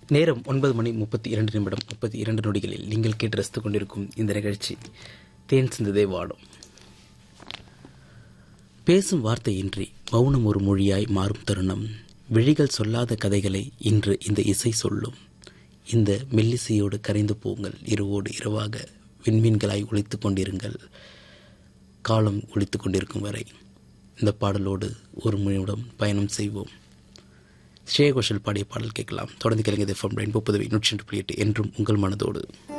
நேரம் 9:32 நீங்கள் கேட்டு ரசித்துக் கொண்டிருக்கும் இந்த நிகழ்ச்சி தேன் சிந்ததே வாடும். பேசும் வார்த்தையின்றி மௌனம் ஒரு மொழியாய் மாறும் தருணம். விழிகள் சொல்லாத கதைகளை இன்று இந்த இசை சொல்லும். இந்த மெல்லிசையோடு கரைந்து போங்கள். இரவோடு இரவாக விண்மீன்களாய் ஒலித்துக் கொண்டிருங்கள். காலம் ஒலித்துக் கொண்டிருக்கும் வரை இந்த பாடலோடு ஒரு நிமிடம் பயணம் செய்வோம். ஸ்ரேயா கோஷல் பாடிய பாடல் கேட்கலாம். தொடர்ந்து கேளுங்க. FM ரெயின்போ புதுவை 102.8 என்றும் உங்கள் மனதோடு.